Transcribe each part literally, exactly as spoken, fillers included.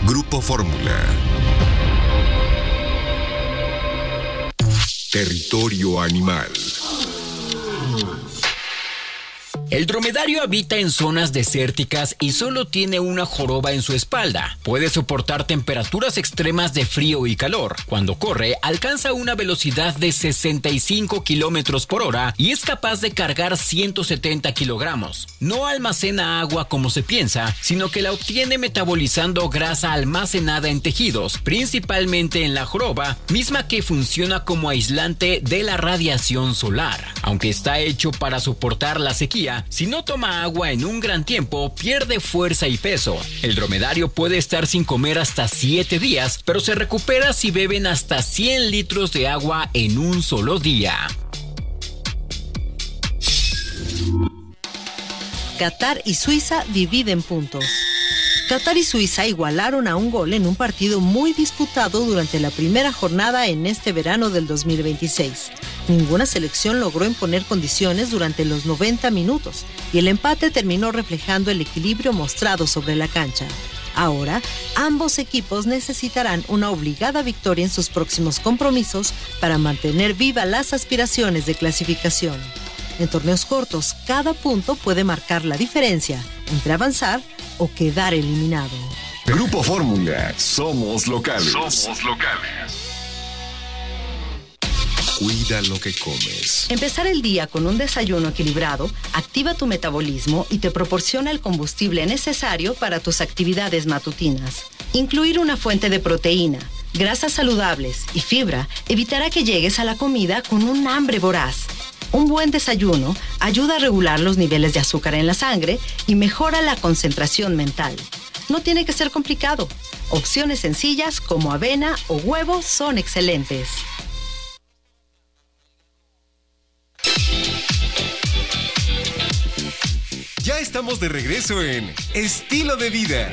Grupo Fórmula. Territorio animal. El dromedario habita en zonas desérticas y solo tiene una joroba en su espalda. Puede soportar temperaturas extremas de frío y calor. Cuando corre, alcanza una velocidad de sesenta y cinco kilómetros por hora y es capaz de cargar ciento setenta kilogramos. No almacena agua como se piensa, sino que la obtiene metabolizando grasa almacenada en tejidos, principalmente en la joroba, misma que funciona como aislante de la radiación solar. Aunque está hecho para soportar la sequía, si no toma agua en un gran tiempo, pierde fuerza y peso. El dromedario puede estar sin comer hasta siete días, pero se recupera si beben hasta cien litros de agua en un solo día. Qatar y Suiza dividen puntos. Qatar y Suiza igualaron a un gol en un partido muy disputado durante la primera jornada en este verano del dos mil veintiséis. Ninguna selección logró imponer condiciones durante los noventa minutos y el empate terminó reflejando el equilibrio mostrado sobre la cancha. Ahora, ambos equipos necesitarán una obligada victoria en sus próximos compromisos para mantener vivas las aspiraciones de clasificación. En torneos cortos, cada punto puede marcar la diferencia entre avanzar o quedar eliminado. Grupo Fórmula. Somos locales. Somos locales. Cuida lo que comes. Empezar el día con un desayuno equilibrado activa tu metabolismo y te proporciona el combustible necesario para tus actividades matutinas. Incluir una fuente de proteína, grasas saludables y fibra evitará que llegues a la comida con un hambre voraz. Un buen desayuno ayuda a regular los niveles de azúcar en la sangre y mejora la concentración mental. No tiene que ser complicado. Opciones sencillas como avena o huevo son excelentes. Ya estamos de regreso en Estilo de Vida.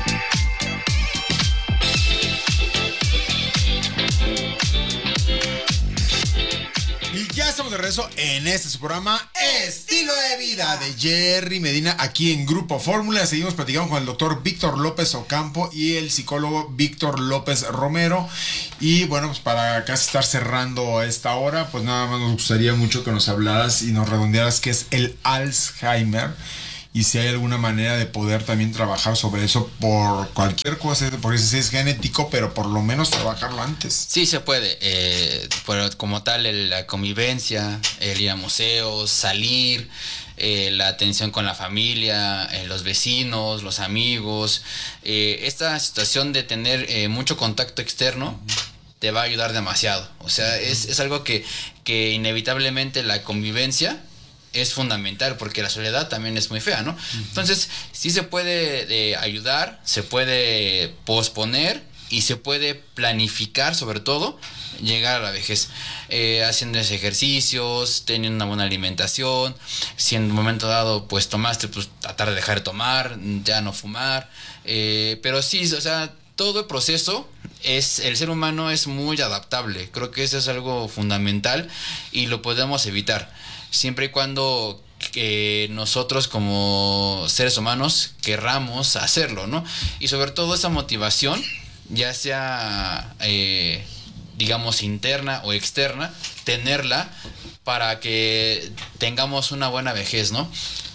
Y ya estamos de regreso en este su programa Estilo de Vida de Jerry Medina aquí en Grupo Fórmula. Seguimos platicando con el doctor Víctor López Ocampo y el psicólogo Víctor López Romero. Y bueno, pues para casi estar cerrando a esta hora, pues nada más nos gustaría mucho que nos hablaras y nos redondearas qué es el Alzheimer. Y si hay alguna manera de poder también trabajar sobre eso por cualquier cosa, porque si es genético, pero por lo menos trabajarlo antes. Sí, se puede, eh, pero como tal el, la convivencia, el ir a museos, salir, eh, la atención con la familia, eh, los vecinos, los amigos, eh, esta situación de tener eh, mucho contacto externo te va a ayudar demasiado. O sea, es, es algo que, que inevitablemente la convivencia es fundamental, porque la soledad también es muy fea, ¿no? Uh-huh. Entonces, sí se puede eh, ayudar, se puede posponer y se puede planificar, sobre todo, llegar a la vejez, eh, haciendo ejercicios, teniendo una buena alimentación. Si en un momento dado, pues tomaste, pues tratar de dejar de tomar, ya no fumar, eh, pero sí, o sea, todo el proceso es, el ser humano es muy adaptable. Creo que eso es algo fundamental y lo podemos evitar siempre y cuando que nosotros como seres humanos querramos hacerlo, ¿no? Y sobre todo esa motivación, ya sea eh, digamos interna o externa, tenerla para que tengamos una buena vejez, ¿no?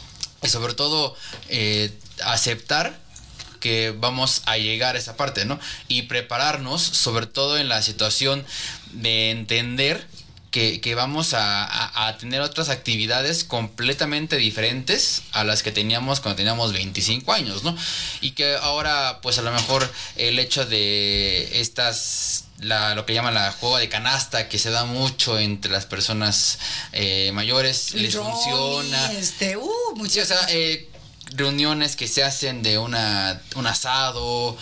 Y sobre todo eh, aceptar que vamos a llegar a esa parte, ¿no? Y prepararnos, sobre todo en la situación de entender Que, que vamos a, a, a tener otras actividades completamente diferentes a las que teníamos cuando teníamos veinticinco años, ¿no? Y que ahora, pues a lo mejor el hecho de estas, la, lo que llaman la juego de canasta, que se da mucho entre las personas eh, mayores, les Ronnie, funciona. Este, uh, muchas sí, o sea, eh, reuniones que se hacen de una, un asado,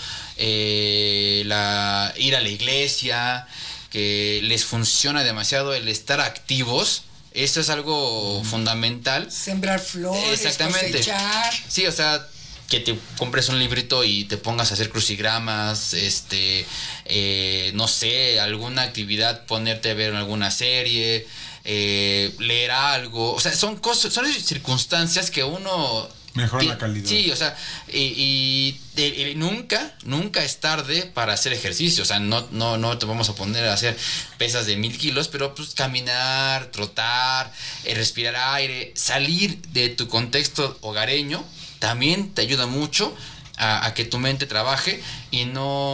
eh, la, ir a la iglesia, que les funciona demasiado el estar activos. Eso es algo mm. fundamental. Sembrar flores, exactamente. Cosechar. Sí, o sea, que te compres un librito y te pongas a hacer crucigramas, este, eh, no sé, alguna actividad, ponerte a ver alguna serie, eh, leer algo. O sea, son cosas, son circunstancias que uno mejora la calidad. Sí, o sea, y, y el, y nunca, nunca es tarde para hacer ejercicio. O sea, no, no, no te vamos a poner a hacer pesas de mil kilos, pero pues caminar, trotar, eh, respirar aire, salir de tu contexto hogareño, también te ayuda mucho a, a que tu mente trabaje y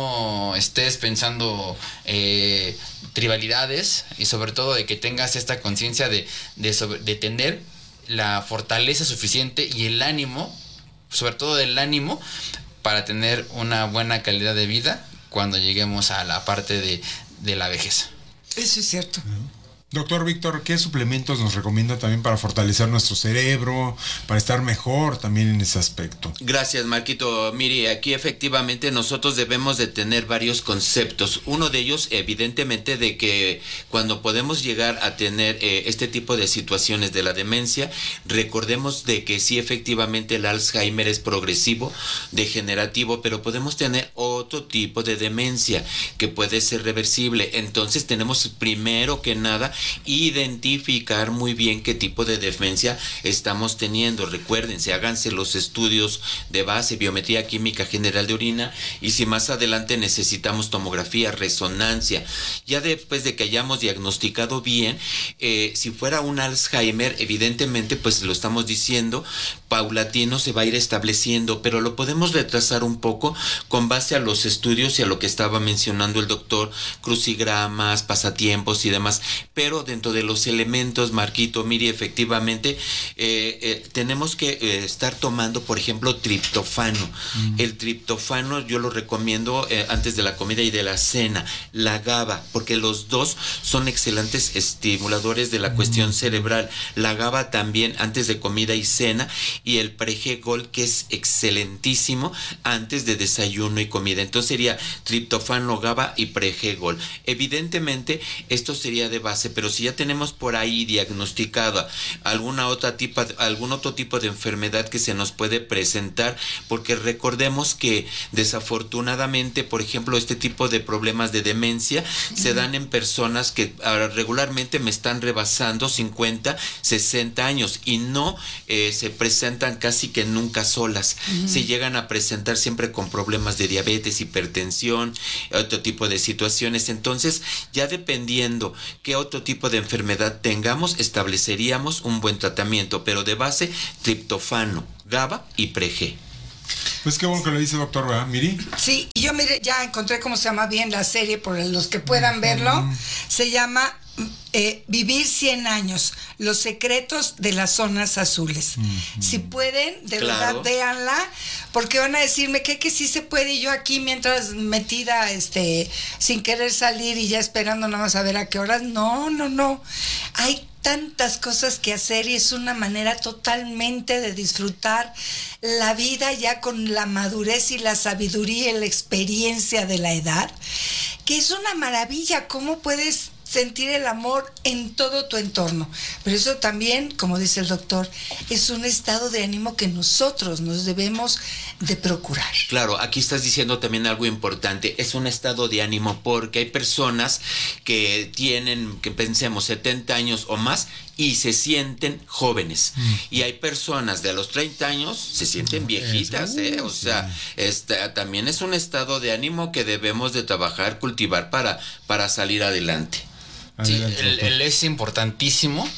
no estés pensando eh, trivialidades, y sobre todo de que tengas esta conciencia de, de, sobre, de tener la fortaleza suficiente y el ánimo, sobre todo del ánimo, para tener una buena calidad de vida cuando lleguemos a la parte de, de la vejez. Eso es cierto. Doctor Víctor, ¿qué suplementos nos recomienda también para fortalecer nuestro cerebro, para estar mejor también en ese aspecto? Gracias, Marquito. Mire, aquí efectivamente nosotros debemos de tener varios conceptos. Uno de ellos, evidentemente, de que cuando podemos llegar a tener eh, este tipo de situaciones de la demencia, recordemos de que sí, efectivamente, el Alzheimer es progresivo, degenerativo, pero podemos tener otro tipo de demencia que puede ser reversible. Entonces tenemos primero que nada identificar muy bien qué tipo de demencia estamos teniendo. Recuérdense, háganse los estudios de base, biometría química general de orina, y si más adelante necesitamos tomografía, resonancia, ya después de que hayamos diagnosticado bien, eh, si fuera un Alzheimer, evidentemente, pues lo estamos diciendo, paulatino se va a ir estableciendo, pero lo podemos retrasar un poco con base a los estudios y a lo que estaba mencionando el doctor, crucigramas, pasatiempos y demás. Pero dentro de los elementos, Marquito, mire, efectivamente, eh, eh, tenemos que eh, estar tomando, por ejemplo, triptofano. Mm. El triptofano yo lo recomiendo eh, antes de la comida y de la cena. La GABA, porque los dos son excelentes estimuladores de la mm. cuestión cerebral. La GABA también antes de comida y cena, y el Pregol, que es excelentísimo antes de desayuno y comida. Entonces sería triptofano, GABA y Pregol. Evidentemente, esto sería de base, pero si ya tenemos por ahí diagnosticada alguna otra tipo, algún otro tipo de enfermedad que se nos puede presentar, porque recordemos que desafortunadamente, por ejemplo, este tipo de problemas de demencia uh-huh. se dan en personas que uh, regularmente me están rebasando cincuenta, sesenta años, y no eh, se presentan casi que nunca solas. Uh-huh. Se llegan a presentar siempre con problemas de diabetes, hipertensión, otro tipo de situaciones. Entonces, ya dependiendo qué otro tipo de enfermedad tengamos, estableceríamos un buen tratamiento, pero de base triptofano, GABA y Preg. Pues qué bueno que lo dice, doctor, ¿verdad, Miri? Sí, y yo mire, ya encontré cómo se llama bien la serie, por los que puedan verlo. Mm. Se llama eh, Vivir cien años, los secretos de las zonas azules. Mm. Si pueden, de claro. verdad, véanla, porque van a decirme que, que sí se puede, y yo aquí mientras metida, este, sin querer salir y ya esperando nada más a ver a qué horas. No, no, no. Hay tantas cosas que hacer y es una manera totalmente de disfrutar la vida ya con la madurez y la sabiduría y la experiencia de la edad, que es una maravilla. ¿Cómo puedes sentir el amor en todo tu entorno? Pero eso también, como dice el doctor, es un estado de ánimo que nosotros nos debemos de procurar. Claro, aquí estás diciendo también algo importante, es un estado de ánimo, porque hay personas que tienen, que pensemos, setenta años o más y se sienten jóvenes. Mm. Y hay personas de a los treinta años se sienten viejitas, es, ¿eh? O sí. sea, este, también es un estado de ánimo que debemos de trabajar, cultivar para, para salir adelante. Sí, el, el es importantísimo,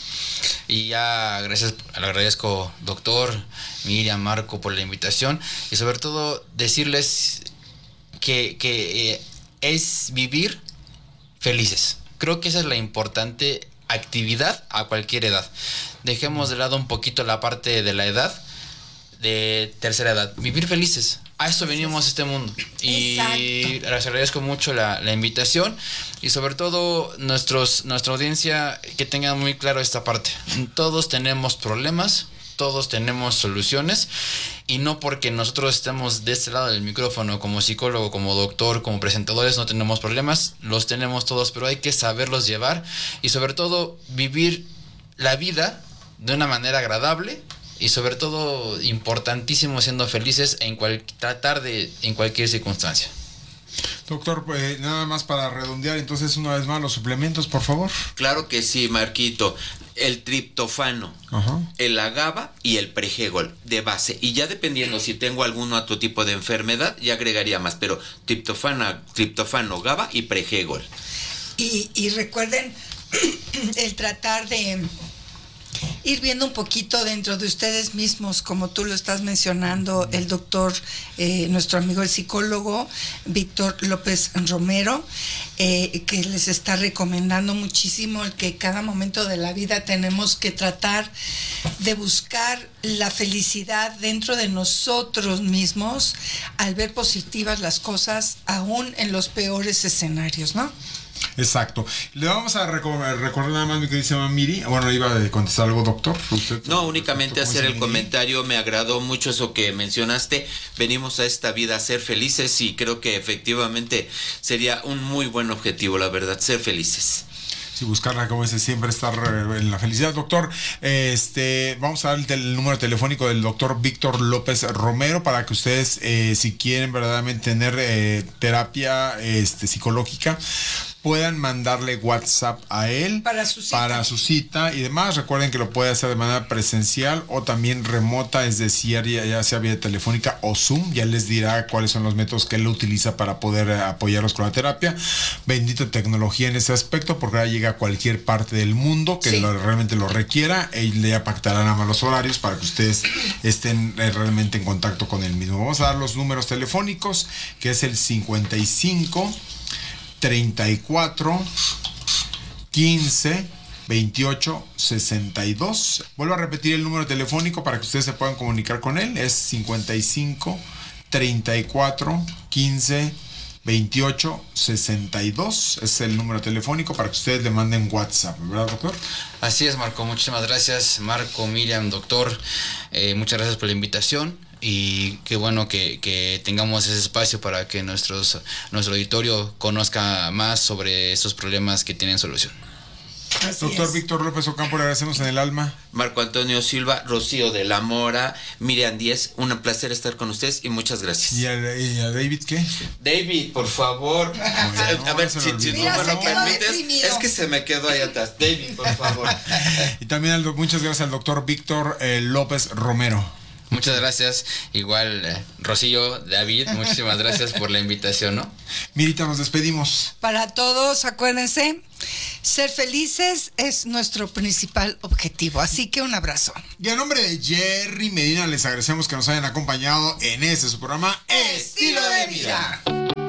y ya gracias, le agradezco, doctor, Miriam, Marco, por la invitación, y sobre todo decirles que, que eh, es vivir felices. Creo que esa es la importante actividad a cualquier edad. Dejemos de lado un poquito la parte de la edad, de tercera edad, vivir felices. A eso venimos a este mundo. Y Exacto. les agradezco mucho la, la invitación, y sobre todo nuestros, nuestra audiencia, que tengan muy claro esta parte. Todos tenemos problemas, todos tenemos soluciones, y no porque nosotros estemos de este lado del micrófono como psicólogo, como doctor, como presentadores, no tenemos problemas. Los tenemos todos, pero hay que saberlos llevar, y sobre todo vivir la vida de una manera agradable, y sobre todo importantísimo, siendo felices en cual, tratar de en cualquier circunstancia. Doctor, pues nada más para redondear, entonces una vez más los suplementos, por favor. Claro que sí, Marquito. El triptofano, Ajá. el agava y el pregol de base. Y ya dependiendo si tengo algún otro tipo de enfermedad, ya agregaría más. Pero triptofano, triptofano, GABA y pregol. Y, y recuerden el tratar de ir viendo un poquito dentro de ustedes mismos, como tú lo estás mencionando, el doctor, eh, nuestro amigo el psicólogo Víctor López Romero, eh, que les está recomendando muchísimo el que cada momento de la vida tenemos que tratar de buscar la felicidad dentro de nosotros mismos al ver positivas las cosas, aún en los peores escenarios, ¿no? Exacto. Le vamos a recordar, recordar nada más mi querida Miri. Bueno, iba a contestar algo, doctor. ¿Usted, no, únicamente doctor, hacer el Miri? comentario. Me agradó mucho eso que mencionaste. Venimos a esta vida a ser felices y creo que efectivamente sería un muy buen objetivo, la verdad, ser felices. Sí, buscarla, como dice, siempre estar en la felicidad. Doctor, este, vamos a dar el, el número telefónico del doctor Víctor López Romero para que ustedes, eh, si quieren verdaderamente tener eh, terapia este, psicológica, puedan mandarle WhatsApp a él para su cita. para su cita y demás. Recuerden que lo puede hacer de manera presencial o también remota, es decir, ya, ya sea vía telefónica o Zoom. Ya les dirá cuáles son los métodos que él utiliza para poder apoyarlos con la terapia. Bendita tecnología en ese aspecto, porque ahora llega a cualquier parte del mundo que sí. lo, realmente lo requiera. Él ya pactará nada más los horarios para que ustedes estén realmente en contacto con él mismo. Vamos a dar los números telefónicos, que es el cincuenta y cinco treinta y cuatro quince veintiocho sesenta y dos. Vuelvo a repetir el número telefónico para que ustedes se puedan comunicar con él. Es cincuenta y cinco treinta y cuatro quince veintiocho sesenta y dos. Es el número telefónico para que ustedes le manden WhatsApp, ¿verdad, doctor? Así es, Marco. Muchísimas gracias, Marco, Miriam, doctor. Eh, muchas gracias por la invitación. Y qué bueno que, que tengamos ese espacio para que nuestros, nuestro auditorio conozca más sobre estos problemas que tienen solución. Así Doctor es. Víctor López Ocampo, le agradecemos en el alma. Marco Antonio Silva, Rocío de la Mora, Miriam Díez, un placer estar con ustedes y muchas gracias. ¿Y a, y a David qué? David, por favor. Bueno, a ver, se si, lo si olvidó. tú Mira, me se lo quedó permites, deprimido. es que se me quedó ahí atrás. David, por favor. Y también al, muchas gracias al doctor Víctor eh, López Romero. Muchas gracias. Igual, eh, Rocío, David, muchísimas gracias por la invitación, ¿no? Mirita, nos despedimos. Para todos, acuérdense, ser felices es nuestro principal objetivo. Así que un abrazo. Y a nombre de Jerry Medina les agradecemos que nos hayan acompañado en este su programa Estilo de Vida.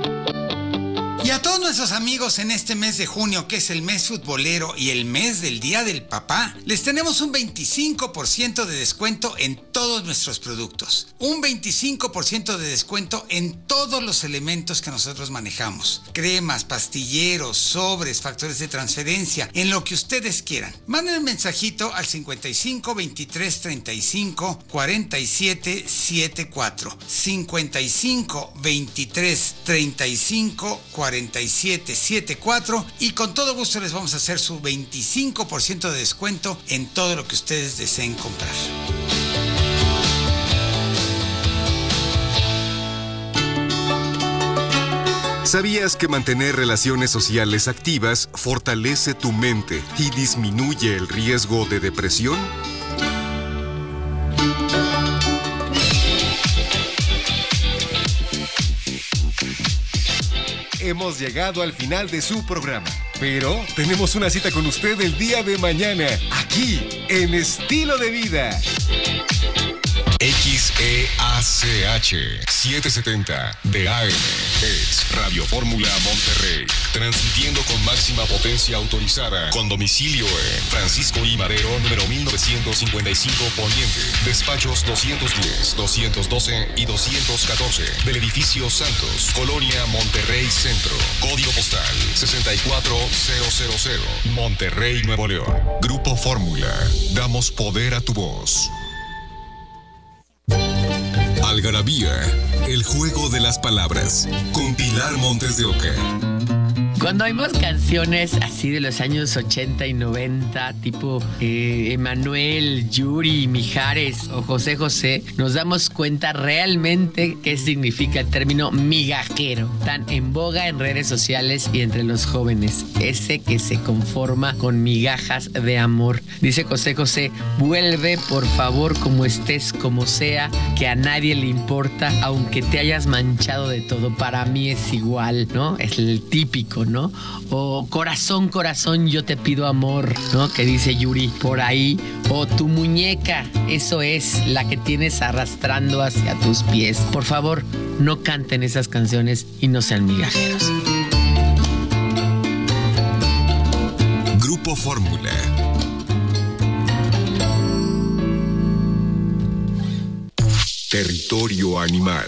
Y a todos nuestros amigos en este mes de junio, que es el mes futbolero y el mes del Día del Papá, les tenemos un veinticinco por ciento de descuento en todos nuestros productos. Un veinticinco por ciento de descuento en todos los elementos que nosotros manejamos. Cremas, pastilleros, sobres, factores de transferencia, en lo que ustedes quieran. Manden un mensajito al cincuenta y cinco veintitrés treinta y cinco cuarenta y siete setenta y cuatro. cincuenta y cinco veintitrés treinta y cinco cuarenta y siete setenta y cuatro y con todo gusto les vamos a hacer su veinticinco por ciento de descuento en todo lo que ustedes deseen comprar. ¿Sabías que mantener relaciones sociales activas fortalece tu mente y disminuye el riesgo de depresión? Hemos llegado al final de su programa, pero tenemos una cita con usted el día de mañana, aquí, en Estilo de Vida. X E A C H setecientos setenta de A M es Radio Fórmula Monterrey, transmitiendo con máxima potencia autorizada, con domicilio en Francisco I. Madero, número mil novecientos cincuenta y cinco Poniente, despachos doscientos diez, doscientos doce y doscientos catorce, del edificio Santos, Colonia Monterrey Centro, código postal sesenta y cuatro mil, Monterrey, Nuevo León. Grupo Fórmula, damos poder a tu voz. Algarabía, el juego de las palabras, con Pilar Montes de Oca. Cuando oímos canciones así de los años ochenta y noventa, tipo eh, Emanuel, Yuri, Mijares o José José, nos damos cuenta realmente qué significa el término migajero, tan en boga en redes sociales y entre los jóvenes. Ese que se conforma con migajas de amor. Dice José José, vuelve por favor como estés, como sea, que a nadie le importa, aunque te hayas manchado de todo. Para mí es igual, ¿no? Es el típico, ¿no? O corazón, corazón, yo te pido amor, ¿no? Que dice Yuri por ahí. O tu muñeca, eso es la que tienes arrastrando hacia tus pies. Por favor, no canten esas canciones y no sean migajeros. Grupo Fórmula. Territorio animal.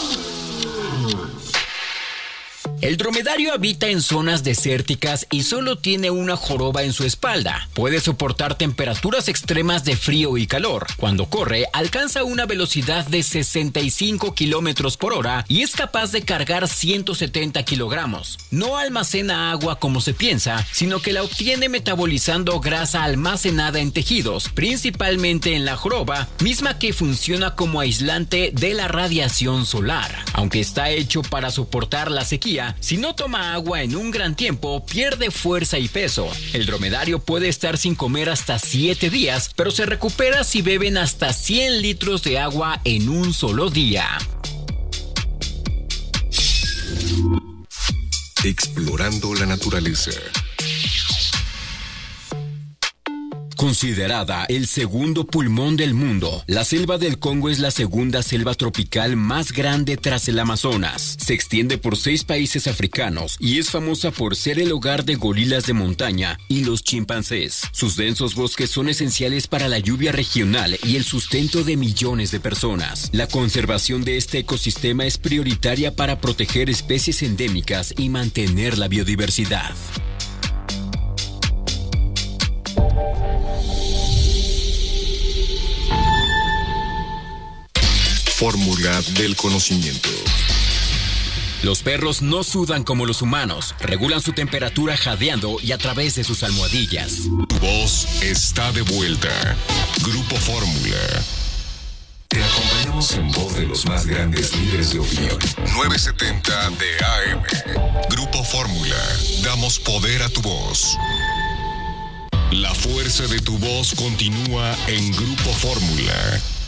El dromedario habita en zonas desérticas y solo tiene una joroba en su espalda. Puede soportar temperaturas extremas de frío y calor. Cuando corre, alcanza una velocidad de sesenta y cinco kilómetros por hora y es capaz de cargar ciento setenta kilogramos. No almacena agua como se piensa, sino que la obtiene metabolizando grasa almacenada en tejidos, principalmente en la joroba, misma que funciona como aislante de la radiación solar. Aunque está hecho para soportar la sequía, si no toma agua en un gran tiempo, pierde fuerza y peso. El dromedario puede estar sin comer hasta siete días, pero se recupera si beben hasta cien litros de agua en un solo día. Explorando la naturaleza. Considerada el segundo pulmón del mundo, la selva del Congo es la segunda selva tropical más grande tras el Amazonas. Se extiende por seis países africanos y es famosa por ser el hogar de gorilas de montaña y los chimpancés. Sus densos bosques son esenciales para la lluvia regional y el sustento de millones de personas. La conservación de este ecosistema es prioritaria para proteger especies endémicas y mantener la biodiversidad. Fórmula del conocimiento. Los perros no sudan como los humanos, regulan su temperatura jadeando y a través de sus almohadillas. Tu voz está de vuelta. Grupo Fórmula. Te acompañamos en voz de los más grandes líderes de opinión. novecientos setenta de A M. Grupo Fórmula. Damos poder a tu voz. La fuerza de tu voz continúa en Grupo Fórmula.